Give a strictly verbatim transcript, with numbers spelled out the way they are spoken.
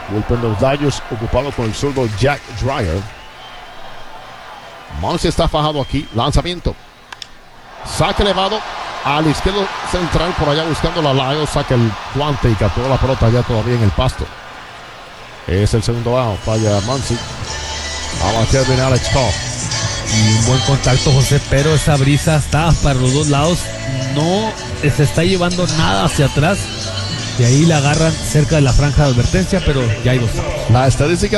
Bullpen de los Dodgers ocupado con el zurdo Jack Dreyer. Muncy está fajado aquí. Lanzamiento. Saque elevado al izquierdo central por allá buscando la Lyle. Saca el guante y capturó la pelota ya todavía en el pasto. Es el segundo out. Falla Muncy. A batear viene Alex Cobb. Y un buen contacto, José, pero esa brisa está para los dos lados. No se está llevando nada hacia atrás. De ahí la agarran cerca de la franja de advertencia, pero ya hay dos outs. La estadística